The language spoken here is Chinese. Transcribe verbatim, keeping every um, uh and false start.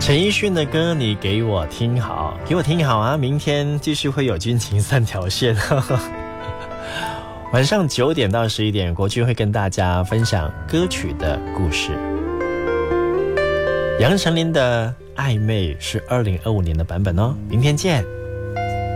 陈奕迅的歌你给我听好，给我听好啊！明天继续会有军情三条线。晚上九点到十一点，国军会跟大家分享歌曲的故事。杨丞琳的暧昧是二零二五年的版本哦，明天见。